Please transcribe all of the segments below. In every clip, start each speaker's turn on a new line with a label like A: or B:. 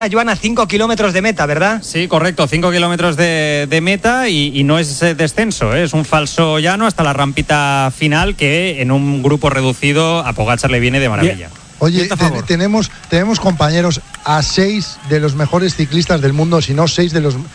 A: Joan, a 5 kilómetros de meta, ¿verdad?
B: Sí, correcto, 5 kilómetros de meta y no es descenso, es un falso llano hasta la rampita final que en un grupo reducido a Pogačar le viene de maravilla.
C: Bien. Oye, tenemos compañeros a 6 de los mejores ciclistas del mundo, si no 6,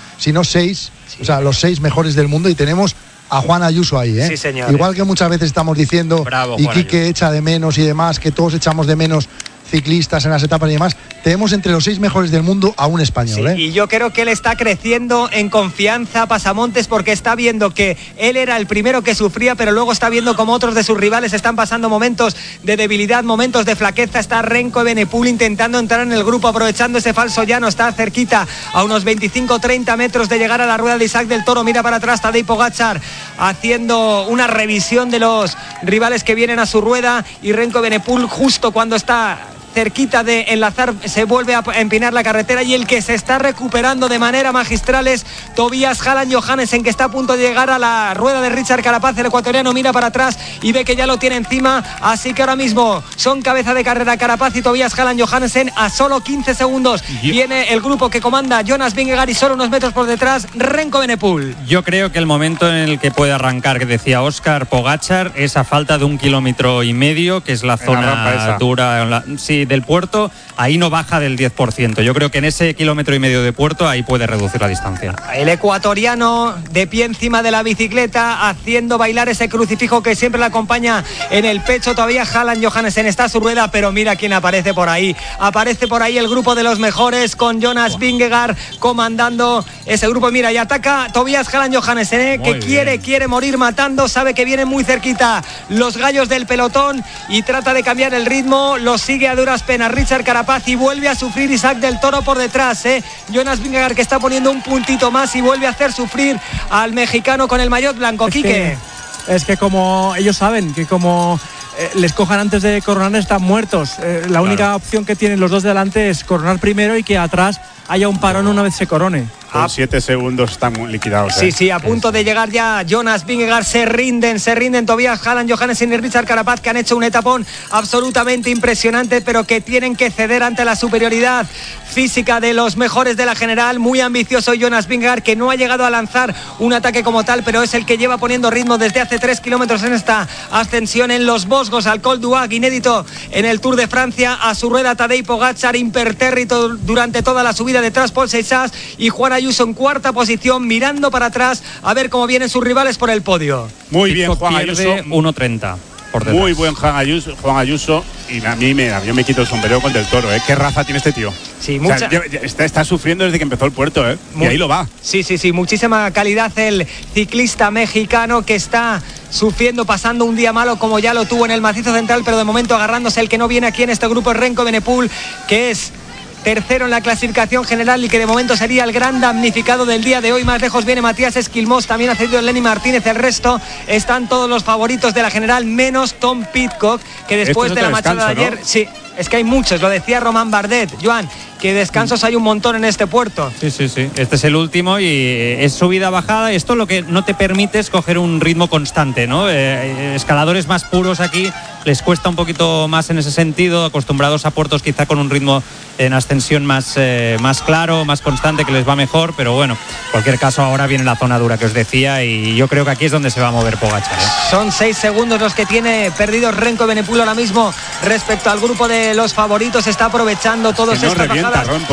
C: o sea, los 6 mejores del mundo, y tenemos a Juan Ayuso ahí, ¿eh?
A: Sí, señor.
C: Igual que muchas veces estamos diciendo,
B: bravo,
C: y Quique echa de menos y demás, que todos echamos de menos ciclistas en las etapas y demás, tenemos entre los 6 mejores del mundo a un español,
A: sí, y yo creo que él está creciendo en confianza, Pasamontes, porque está viendo que él era el primero que sufría, pero luego está viendo como otros de sus rivales están pasando momentos de debilidad, momentos de flaqueza. Está Renko Evenepoel intentando entrar en el grupo, aprovechando ese falso llano, está cerquita, a unos 25-30 metros de llegar a la rueda de Isaac del Toro. Mira para atrás Tadej Pogačar haciendo una revisión de los rivales que vienen a su rueda, y Renko Evenepoel, justo cuando está cerquita de enlazar, se vuelve a empinar la carretera, y el que se está recuperando de manera magistral es Tobias Halland Johannessen, que está a punto de llegar a la rueda de Richard Carapaz. El ecuatoriano mira para atrás y ve que ya lo tiene encima, así que ahora mismo son cabeza de carrera Carapaz y Tobias Halland Johannessen a solo 15 segundos. Viene el grupo que comanda Jonas Vingegaard y solo unos metros por detrás Renko Evenepoel.
B: Yo creo que el momento en el que puede arrancar, que decía Óscar, Pogačar, es a falta de 1,5 kilómetros, que es la zona dura, sí, del puerto. Ahí no baja del 10%. Yo creo que en ese 1,5 kilómetros de puerto ahí puede reducir la distancia.
A: El ecuatoriano de pie encima de la bicicleta, haciendo bailar ese crucifijo que siempre le acompaña en el pecho. Todavía Halland Johannessen está a su rueda, pero mira quién aparece por ahí. Aparece por ahí el grupo de los mejores, con Jonas Vingegaard comandando ese grupo. Mira, y ataca Tobias Halland Johannessen, que quiere morir matando. Sabe que vienen muy cerquita los gallos del pelotón y trata de cambiar el ritmo. Lo sigue a duras penas Richard Carapaz y vuelve a sufrir Isaac del Toro por detrás, Jonas Vingegaard, que está poniendo un puntito más y vuelve a hacer sufrir al mexicano con el maillot blanco. Quique.
D: Es que como ellos saben que como les cojan antes de coronar están muertos. La única opción que tienen los dos delante es coronar primero y que atrás haya un parón una vez se corone.
E: Con 7 segundos están liquidados.
A: Sí, a punto de llegar ya Jonas Vingegaard. Se rinden Tobias Halland Johannessen y Richard Carapaz, que han hecho un etapón absolutamente impresionante, pero que tienen que ceder ante la superioridad física de los mejores de la general. Muy ambicioso Jonas Vingegaard, que no ha llegado a lanzar un ataque como tal, pero es el que lleva poniendo ritmo desde hace 3 kilómetros en esta ascensión en los Vosgos al Col d'Huac, inédito en el Tour de Francia. A su rueda Tadej Pogačar, impertérrito durante toda la subida detrás Paul Seixas, y Juan Ayuso en cuarta posición, mirando para atrás a ver cómo vienen sus rivales por el podio.
E: Muy bien Juan Ayuso,
B: 1.30 por detrás.
E: Muy buen Juan Ayuso, y yo me quito el sombrero con Del Toro, qué raza tiene este tío.
A: Sí,
E: o sea, está sufriendo desde que empezó el puerto, y ahí lo va.
A: Sí, muchísima calidad el ciclista mexicano, que está sufriendo, pasando un día malo como ya lo tuvo en el macizo central, pero de momento agarrándose. El que no viene aquí en este grupo es Renko Evenepoel, que es tercero en la clasificación general y que de momento sería el gran damnificado del día de hoy. Más lejos viene Matías Esquilmós, también ha cedido Lenny Martínez. El resto están todos los favoritos de la general, menos Tom Pidcock, que después de la machada de ayer, ¿no? Sí, es que hay muchos, lo decía Román Bardet, Joan, que descansos hay un montón en este puerto.
B: Sí. Este es el último y es subida-bajada. Esto lo que no te permite es coger un ritmo constante, ¿no? Escaladores más puros aquí les cuesta un poquito más en ese sentido, acostumbrados a puertos quizá con un ritmo en ascensión más claro, más constante, que les va mejor, pero bueno, en cualquier caso ahora viene la zona dura que os decía, y yo creo que aquí es donde se va a mover Pogačar.
A: Son 6 segundos los que tiene perdidos Renko Evenepoel ahora mismo respecto al grupo de los favoritos. Está aprovechando todos estas bajadas.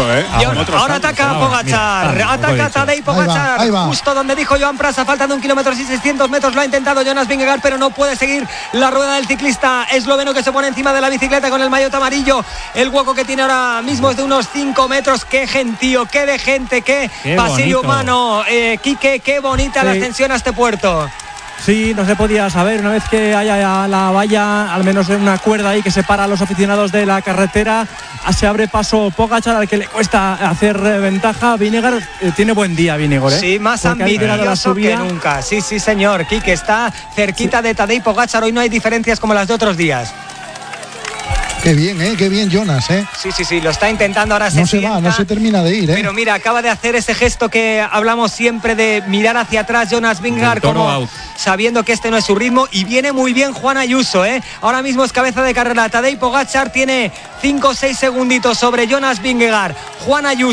A: Ahora ataca Pogačar, ataca Tadej Pogačar, justo donde dijo Joan Prasa, faltando 1 kilómetro y 600 metros. Lo ha intentado Jonas Vingegaard, pero no puede seguir la rueda del ciclista esloveno, que se pone encima de la bicicleta con el maillot amarillo. El hueco que tiene ahora mismo es de unos 5 metros. Qué gentío, qué de gente, qué pasillo humano. Quique, qué bonita la ascensión a este puerto.
D: Sí, no se podía saber. Una vez que haya la valla, al menos en una cuerda ahí que separa a los aficionados de la carretera, se abre paso Pogačar, al que le cuesta hacer ventaja. Vingegaard tiene buen día, Vingegaard.
A: Sí, más ambicioso que nunca. Sí, señor. Quique está cerquita de Tadej Pogačar. Hoy no hay diferencias como las de otros días.
C: Qué bien Jonas,
A: Sí, lo está intentando, ahora
C: no se va, no se termina de ir,
A: Pero mira, acaba de hacer ese gesto que hablamos siempre de mirar hacia atrás Jonas Vingegaard, como sabiendo que este no es su ritmo, y viene muy bien Juan Ayuso, Ahora mismo es cabeza de carrera. Tadej Pogačar tiene 5 o 6 segunditos sobre Jonas Vingegaard. Juan Ayuso